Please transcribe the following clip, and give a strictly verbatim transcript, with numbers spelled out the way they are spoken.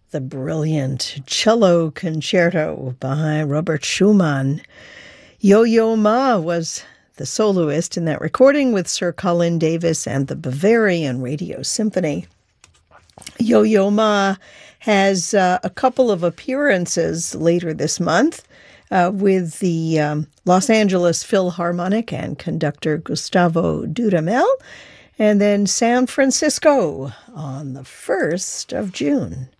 the brilliant cello concerto by Robert Schumann. Yo-Yo Ma was the soloist in that recording with Sir Colin Davis and the Bavarian Radio Symphony. Yo-Yo Ma has uh, a couple of appearances later this month uh, with the um, Los Angeles Philharmonic and conductor Gustavo Dudamel, and then San Francisco on the first of June.